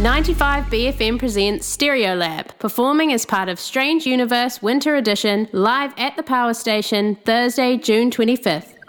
95BFM presents Stereolab, performing as part of Strange Universe Winter Edition, live at the Power Station, Thursday, June 25th.